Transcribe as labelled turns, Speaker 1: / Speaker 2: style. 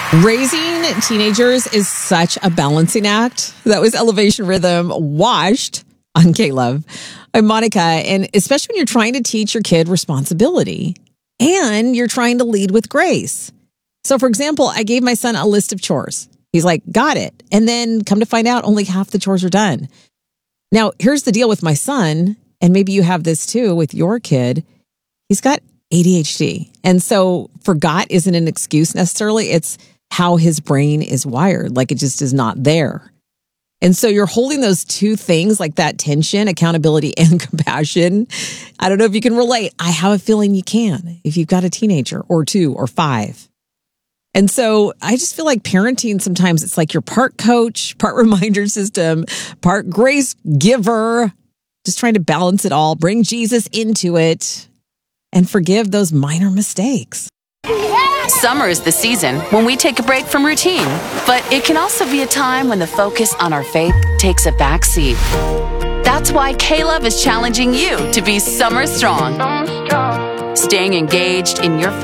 Speaker 1: Raising teenagers is such a balancing act. That was Elevation Rhythm Washed on K-Love. I'm Monica, and especially when you're trying to teach your kid responsibility and you're trying to lead with grace. So, for example, I gave my son a list of chores. He's like, got it. And then come to find out, only half the chores are done. Now, here's the deal with my son, and maybe you have this too with your kid. He's got ADHD. And so forgot isn't an excuse necessarily. It's how his brain is wired. Like it just is not there. And so you're holding those two things, like that tension, accountability and compassion. I don't know if you can relate. I have a feeling you can if you've got a teenager or 2 or 5. And so I just feel like parenting, sometimes it's like you're part coach, part reminder system, part grace giver, just trying to balance it all, bring Jesus into it, and forgive those minor mistakes.
Speaker 2: Summer is the season when we take a break from routine, but it can also be a time when the focus on our faith takes a back seat. That's why K-Love is challenging you to be summer strong. Staying engaged in your faith